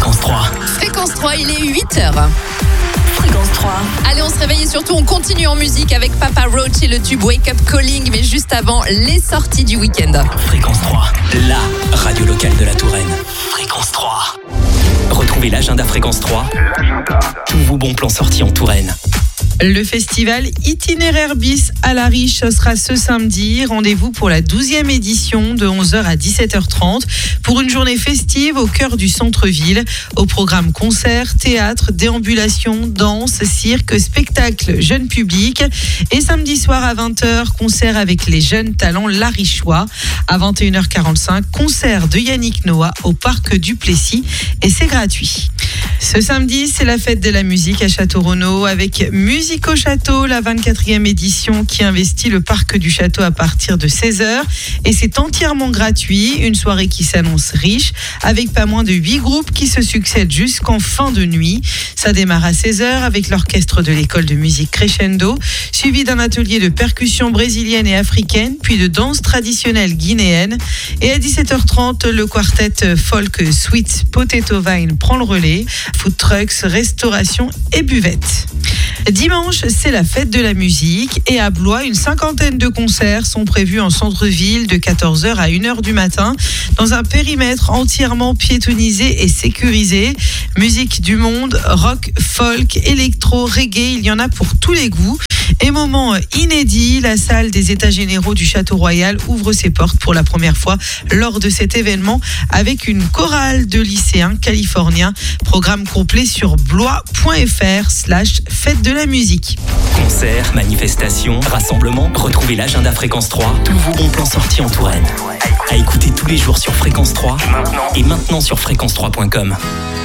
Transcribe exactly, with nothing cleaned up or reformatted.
Fréquence trois. Fréquence trois, il est huit heures. Fréquence trois. Allez, on se réveille et surtout on continue en musique avec Papa Roach et le tube Wake Up Calling, mais juste avant, les sorties du week-end. Fréquence trois, la radio locale de la Touraine. Fréquence trois. Retrouvez l'agenda Fréquence trois. L'agenda. Tous vos bons plans sortis en Touraine. Le festival Itinéraire Bis à la Riche, ce sera ce samedi. Rendez-vous pour la douzième édition de onze heures à dix-sept heures trente pour une journée festive au cœur du centre-ville. Au programme concerts, théâtre, déambulation, danse, cirque, spectacle, jeune public. Et samedi soir à vingt heures, concert avec les jeunes talents larichois. À vingt et une heures quarante-cinq, concert de Yannick Noah au parc du Plessis et c'est gratuit. Ce samedi, c'est la fête de la musique à Château-Renaud avec Musique au Château, la vingt-quatrième édition qui investit le parc du château à partir de seize heures. Et c'est entièrement gratuit, une soirée qui s'annonce riche avec pas moins de huit groupes qui se succèdent jusqu'en fin de nuit. Ça démarre à seize heures avec l'orchestre de l'école de musique Crescendo, suivi d'un atelier de percussion brésilienne et africaine, puis de danse traditionnelle guinéenne. Et à dix-sept heures trente, le quartet folk Sweet Potato Vine prend le relais. Food trucks, restauration et buvette. Dimanche, c'est la fête de la musique et à Blois, une cinquantaine de concerts sont prévus en centre-ville de quatorze heures à une heure du matin dans un périmètre entièrement piétonnisé et sécurisé. Musique du monde, rock, folk, électro, reggae, il y en a pour tous les goûts. Et moment inédit, la salle des États généraux du Château Royal ouvre ses portes pour la première fois lors de cet événement avec une chorale de lycéens californiens. Programme complet sur blois.fr slash fête de la musique. Concerts, manifestations, rassemblements, retrouvez l'agenda Fréquence trois, tous vos bons plans sortis en Touraine. À écouter tous les jours sur Fréquence trois et maintenant sur fréquence trois point com.